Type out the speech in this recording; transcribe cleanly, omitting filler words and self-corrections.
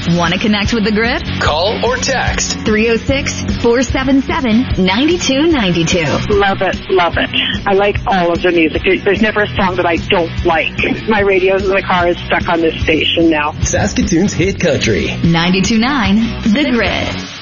Want to connect with the Grid? Call or text 306-477-9292. Love it. Love it. I like all of the music. There's never a song that I don't like. My radio's in the car is stuck on this station now. Saskatoon's Hit Country. 92.9 The Grid.